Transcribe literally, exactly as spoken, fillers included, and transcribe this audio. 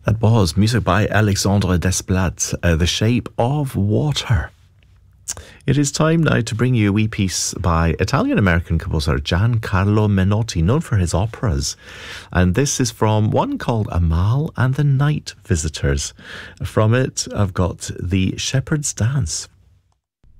That was music by Alexandre Desplat, uh, The Shape of Water. It is time now to bring you a wee piece by Italian-American composer Giancarlo Menotti, known for his operas. And this is from one called Amal and the Night Visitors. From it, I've got The Shepherd's Dance.